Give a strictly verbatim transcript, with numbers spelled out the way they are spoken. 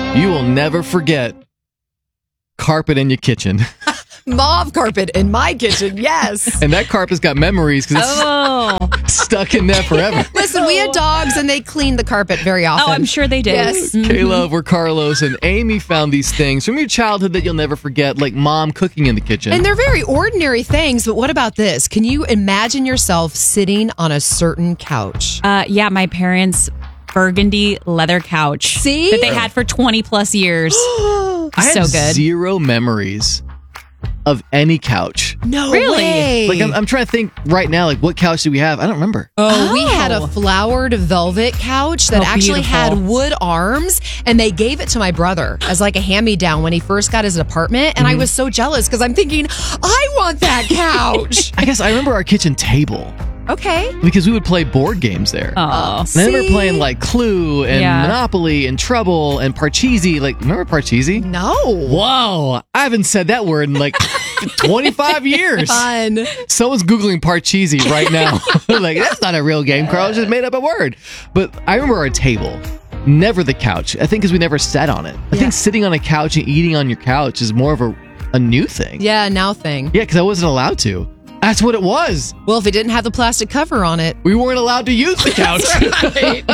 You will never forget carpet in your kitchen. Mauve carpet in my kitchen, yes. And that carpet's got memories because it's Oh. stuck in there forever. Listen, we had dogs and they cleaned the carpet very often. Oh, I'm sure they did. Yes. Kayla, we're Carlos, and Amy found these things from your childhood that you'll never forget, like mom cooking in the kitchen. And they're very ordinary things, but what about this? Can you imagine yourself sitting on a certain couch? Uh, yeah, my parents' burgundy leather couch. See? That they had for twenty plus years. I so have good. zero memories of any couch. No Really? way. Like, I'm, I'm trying to think right now, like, what couch do we have? I don't remember. Oh, we had a Oh. flowered velvet couch that Oh, actually beautiful. had wood arms, and they gave it to my brother as like a hand-me-down when he first got his apartment, and I was so jealous because I'm thinking, I want that couch. I guess I remember our kitchen table Okay. because we would play board games there. Oh. And I remember See? playing like Clue and Yeah. Monopoly and Trouble and Parcheesi. Like, remember Parcheesi? No. Whoa, I haven't said that word in like twenty-five years. Fun. Someone's Googling Parcheesi right now. Like, that's not a real game, Carl. Just made up a word. But I remember our table. Never the couch. I think because we never sat on it. I Yeah. think sitting on a couch and eating on your couch is more of a, a new thing. Yeah, now thing. Yeah, because I wasn't allowed to. That's what it was. Well, if it didn't have the plastic cover on it. We weren't allowed to use the couch.